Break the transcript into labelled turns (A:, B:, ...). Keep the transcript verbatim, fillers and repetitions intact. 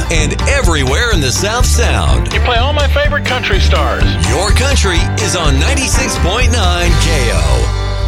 A: and everywhere in the South Sound.
B: You play all my favorite country stars.
A: Your country is on ninety-six point nine K O.